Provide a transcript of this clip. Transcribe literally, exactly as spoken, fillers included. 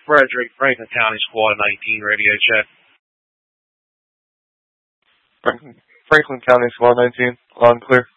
Frederick, Franklin County Squad nineteen radio check. Franklin, Franklin County Squad nineteen, loud and clear.